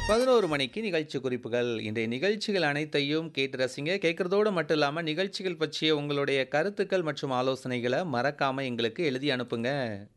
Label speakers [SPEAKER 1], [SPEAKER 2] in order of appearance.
[SPEAKER 1] 11 மணிக்கு நிகழ்ச்சி குறிப்புகள். இன்றைய நிகழ்ச்சிகள் அனைத்தையும் கேட்டு ரசிங்க. கேட்கறதோடு மட்டும் இல்லாம, நிகழ்ச்சிகள் பற்றிய உங்களுடைய கருத்துக்கள் மற்றும் ஆலோசனைகள மறக்காம எங்களுக்கு எழுதி அனுப்புங்க.